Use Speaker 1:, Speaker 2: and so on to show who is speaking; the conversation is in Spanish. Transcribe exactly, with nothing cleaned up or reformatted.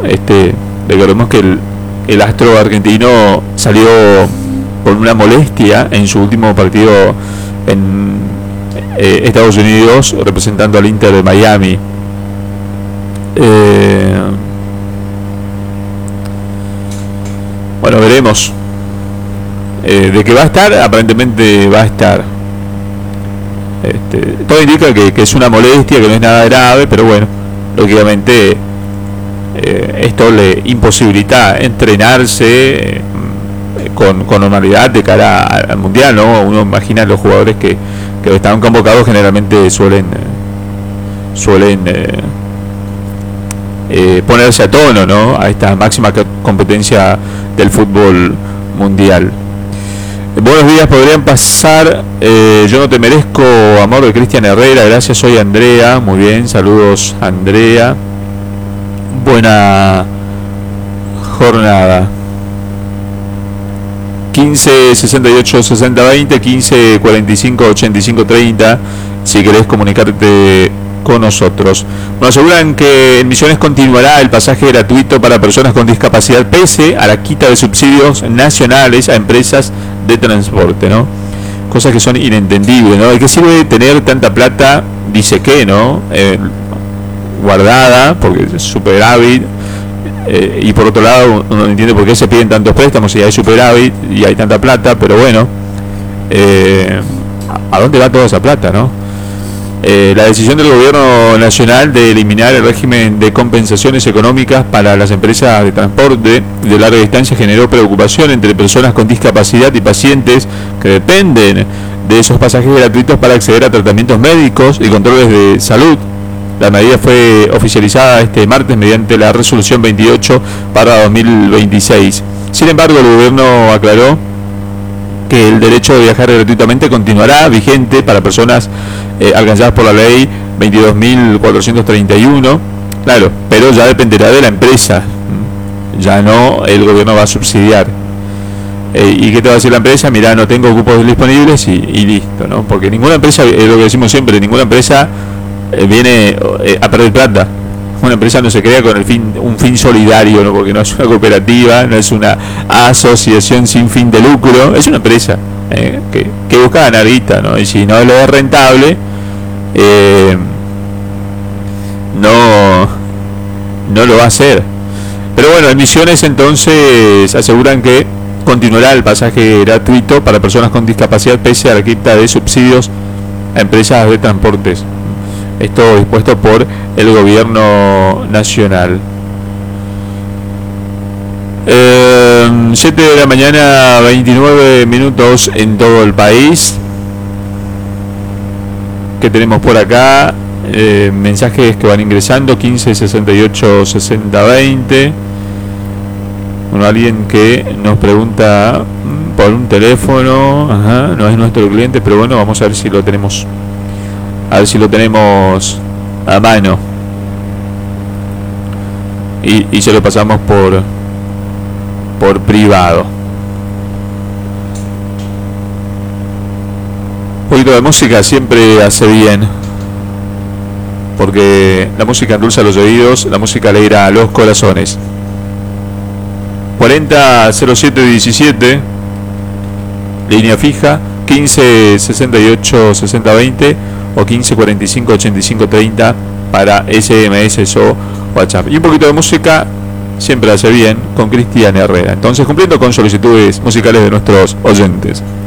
Speaker 1: Este, recordemos que el, el astro argentino salió con una molestia en su último partido en eh, Estados Unidos, representando al Inter de Miami. Eh, bueno, veremos. Eh, de que va a estar, aparentemente va a estar. Este, todo indica que, que es una molestia, que no es nada grave, pero bueno, lógicamente eh, esto le imposibilita entrenarse eh, con, con normalidad de cara al mundial, ¿no? Uno imagina los jugadores que, que están convocados generalmente suelen eh, suelen eh, eh, ponerse a tono, ¿no? A esta máxima competencia del fútbol mundial. Buenos días, podrían pasar eh, Yo no te merezco, amor, de Cristian Herrera. Gracias, soy Andrea. Muy bien, saludos, Andrea. Buena jornada. quince sesenta y ocho sesenta veinte, quince cuarenta y cinco ochenta y cinco treinta, si querés comunicarte con nosotros. Nos aseguran que en Misiones continuará el pasaje gratuito para personas con discapacidad pese a la quita de subsidios nacionales a empresas de transporte, ¿no? Cosas que son inentendibles, ¿no? ¿De qué sirve tener tanta plata? Dice que, ¿no? Eh, guardada, porque es superávit, eh, y por otro lado uno no entiende por qué se piden tantos préstamos si hay superávit y hay tanta plata, pero bueno, eh, ¿a dónde va toda esa plata, no? Eh, la decisión del gobierno nacional de eliminar el régimen de compensaciones económicas para las empresas de transporte de larga distancia generó preocupación entre personas con discapacidad y pacientes que dependen de esos pasajes gratuitos para acceder a tratamientos médicos y controles de salud. La medida fue oficializada este martes mediante la resolución veintiocho barra dos mil veintiséis. Sin embargo, el gobierno aclaró que el derecho de viajar gratuitamente continuará vigente para personas eh, alcanzadas por la ley veintidós mil cuatrocientos treinta y uno, claro, pero ya dependerá de la empresa, ya no el gobierno va a subsidiar. Eh, ¿Y qué te va a decir la empresa? Mirá, no tengo cupos disponibles y, y listo, ¿no? Porque ninguna empresa, es lo que decimos siempre, ninguna empresa eh, viene eh, a perder plata. Una empresa no se crea con el fin, un fin solidario, ¿no? Porque no es una cooperativa, no es una asociación sin fin de lucro, es una empresa eh, que, que busca ganar guita, ¿no? Y si no lo es rentable, eh, no, no lo va a hacer. Pero bueno, en Misiones entonces aseguran que continuará el pasaje gratuito para personas con discapacidad pese a la quita de subsidios a empresas de transportes. Esto dispuesto por el gobierno nacional. Eh, siete de la mañana, veintinueve minutos en todo el país. ¿Qué tenemos por acá? Eh, mensajes que van ingresando: quince sesenta y ocho sesenta veinte. Bueno, alguien que nos pregunta por un teléfono. Ajá, no es nuestro cliente, pero bueno, vamos a ver si lo tenemos. A ver si lo tenemos a mano. Y, y se lo pasamos por por privado. Un poquito de música siempre hace bien, porque la música endulza los oídos, la música alegra los corazones. cuarenta cero siete diecisiete, línea fija, quince sesenta y ocho sesenta veinte o quince cuarenta y cinco ochenta y cinco treinta para S M S o WhatsApp. Y un poquito de música siempre hace bien con Cristian Herrera. Entonces, cumpliendo con solicitudes musicales de nuestros oyentes.